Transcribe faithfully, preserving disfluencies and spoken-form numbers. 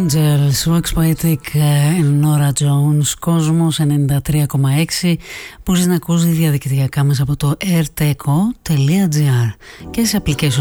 Angels, Wax Poetic, Nora Jones, Κόσμος ενενήντα τρία κόμμα έξι, που ζεις να ακούσει διαδικτυακά μέσα από το airteco τελεία gr και σε application